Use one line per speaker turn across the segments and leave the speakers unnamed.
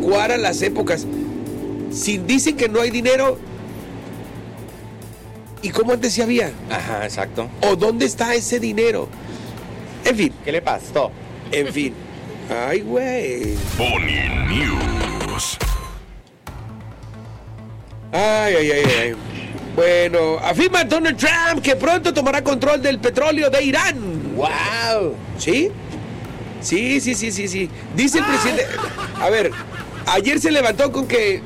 apaciguar a las épocas. Si dicen que no hay dinero, ¿y cómo antes sí había?
Ajá, exacto.
¿O dónde está ese dinero? En fin.
¿Qué le pasó?
En fin. Ay, güey.
Pony News.
Ay. Bueno, afirma Donald Trump que pronto tomará control del petróleo de Irán.
¡Wow!
¿Sí? Sí. Dice el presidente. A ver, antier se levantó con que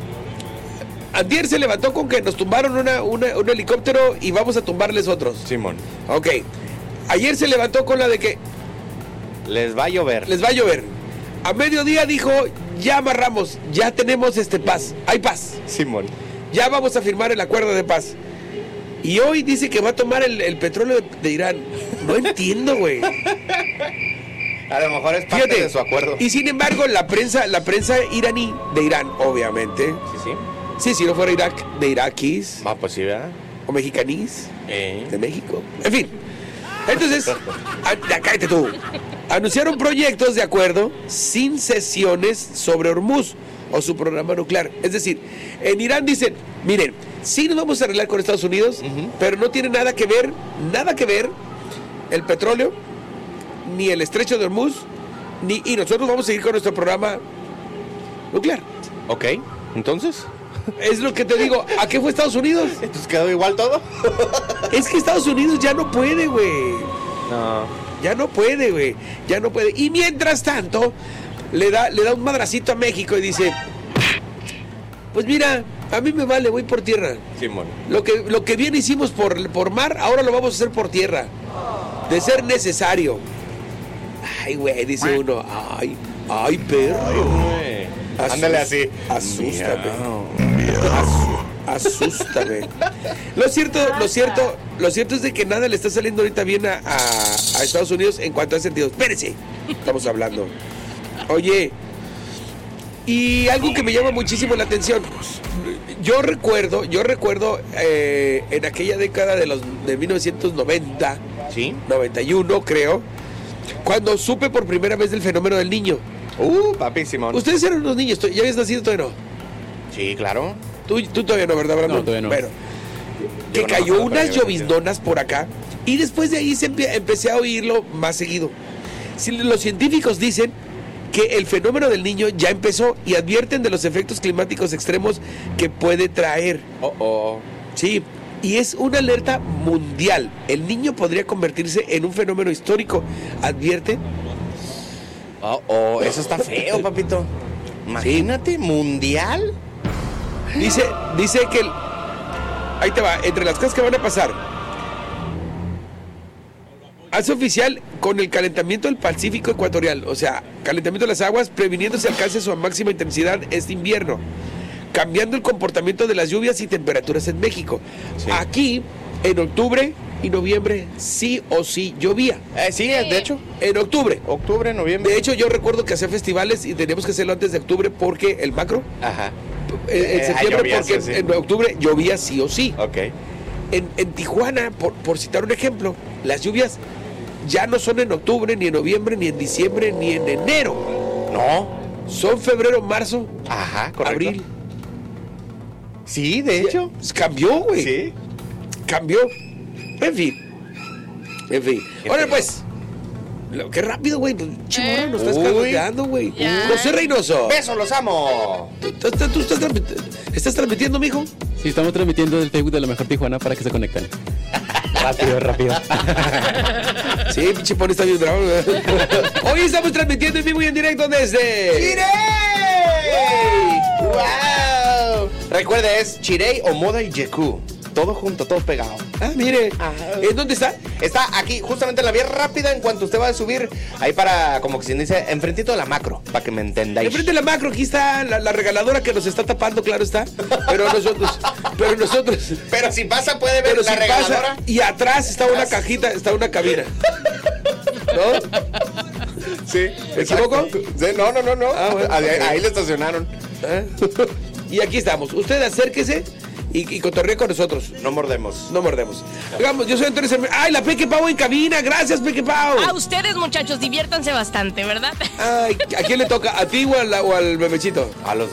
nos tumbaron un helicóptero y vamos a tumbarles otros.
Simón.
Ok. Ayer se levantó con la de que
Les va a llover.
A mediodía dijo, ya amarramos, ya tenemos paz. Hay paz.
Simón.
Ya vamos a firmar el acuerdo de paz. Y hoy dice que va a tomar el petróleo de Irán. No entiendo, güey.
A lo mejor es parte de su acuerdo.
Y sin embargo, la prensa iraní de Irán, obviamente. Sí, si no fuera Irak, de iraquíes.
Pues sí, ¿verdad?
O mexicanís. De México. En fin. Entonces, cállate tú. Anunciaron proyectos de acuerdo sin cesiones sobre Hormuz o su programa nuclear. Es decir, en Irán dicen, miren, sí nos vamos a arreglar con Estados Unidos, pero no tiene nada que ver el petróleo, ni el estrecho de Hormuz, y nosotros vamos a seguir con nuestro programa nuclear.
Ok, entonces...
Es lo que te digo, ¿a qué fue Estados Unidos?
¿Entonces quedó igual todo?
Es que Estados Unidos ya no puede, güey.
No.
Ya no puede, güey. Ya no puede. Y mientras tanto, le da un madracito a México y dice, pues mira, a mí me vale, voy por tierra.
Simón.
Lo que bien hicimos por mar, ahora lo vamos a hacer por tierra. De ser necesario. Ay, güey, dice uno. Ay, perro.
Ándale así.
Asústame. Asústame. Lo cierto es de que nada le está saliendo ahorita bien a Estados Unidos en cuanto a sentido. Espérese. Estamos hablando. Oye, y algo que me llama muchísimo la atención. Yo recuerdo en aquella década de 1990,
¿sí?
91 creo, cuando supe por primera vez del fenómeno del niño.
Papi Simón.
Ustedes eran unos niños, ¿ya habías nacido todavía no?
Sí, claro.
Tú todavía no, ¿verdad, Brandon?
No, todavía no.
Bueno, que cayó unas lloviznonas por acá y después de ahí empecé a oírlo más seguido. Los científicos dicen que el fenómeno del niño ya empezó y advierten de los efectos climáticos extremos que puede traer. Sí, y es una alerta mundial. El niño podría convertirse en un fenómeno histórico, advierte.
Eso está feo, papito. Imagínate, mundial.
Dice que ahí te va, entre las cosas que van a pasar, hace oficial con el calentamiento del Pacífico ecuatorial, o sea, calentamiento de las aguas, previniéndose alcance su máxima intensidad este invierno, cambiando el comportamiento de las lluvias y temperaturas en México. Sí. Aquí, en octubre y noviembre, sí o sí llovía.
Sí, de hecho.
En octubre.
Octubre, noviembre.
De hecho, yo recuerdo que hacía festivales y teníamos que hacerlo antes de octubre porque el macro.
Ajá.
En septiembre,
llovía,
porque
sí.
En octubre llovía sí o sí.
Ok.
En Tijuana, por citar un ejemplo, las lluvias ya no son en octubre, ni en noviembre, ni en diciembre, ni en enero.
No.
Son febrero, marzo,
ajá, correcto.
Abril.
Sí, de hecho.
Cambió, güey.
Sí.
Cambió. En fin. Ahora pues. Qué rápido, güey. Chimorra, nos estás cargando, güey. José Reynoso.
Besos, los amo.
¿Tú estás transmitiendo, mijo?
Sí, estamos transmitiendo del Facebook de La Mejor Tijuana para que se conecten. Rápido.
Sí, pinche Pony está bien bravo. Hoy estamos transmitiendo en vivo y en directo desde
¡Chirey! ¡Wow! Recuerde, es Chirey o Moda y Yeku. Todo junto, todo pegado.
Mire. ¿En dónde está?
Está aquí, justamente en la vía rápida, en cuanto usted va a subir, ahí para, como que se dice, enfrentito de la macro, para que me entendáis.
Enfrente de la macro, aquí está la regaladora que nos está tapando, claro está. Pero nosotros.
Pero si pasa, puede ver la regaladora.
Pasa, y atrás está una cajita, está una cabina. ¿No?
Sí.
¿Me equivoco?
Sí, no.
Bueno,
ahí le estacionaron.
Y aquí estamos. Usted acérquese y cotorrea con nosotros.
No mordemos.
Digamos, yo soy Antonio Cermeño. ¡Ay, la Peque Pau en cabina! ¡Gracias, Peque Pau!
A ustedes, muchachos, diviértanse bastante, ¿verdad?
Ay, ¿a quién le toca? ¿A ti o al bebecito?
A los